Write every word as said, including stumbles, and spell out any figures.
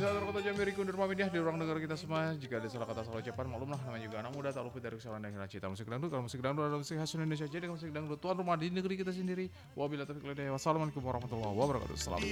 saat kata Jambi undur pamit ya di ruang negara kita semua. Jika ada salah kata salah ucapan maklumlah, namanya juga anak muda tak luput dari kesalahan dan cita musik dangdut. Kalau musik dangdut adalah musik khas Indonesia, jadi musik dangdut tuan rumah di negeri kita sendiri. Wabillahi taufiq wal hidayah. Wassalamualaikum warahmatullahi wabarakatuh. Selamat